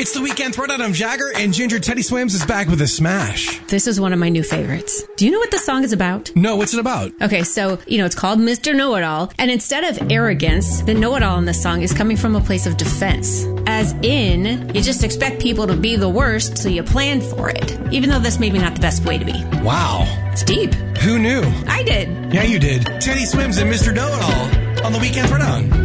It's the Weekend Throwdown. I'm Jagger, and Ginger Teddy Swims is back with a smash. This is one of my new favorites. Do you know what the song is about? No, what's it about? Okay, so, it's called Mr. Know-It-All, and instead of arrogance, the know-it-all in this song is coming from a place of defense. As in, you just expect people to be the worst, so you plan for it. Even though that's maybe not the best way to be. Wow. It's deep. Who knew? I did. Yeah, you did. Teddy Swims and Mr. Know-It-All on the Weekend Throwdown.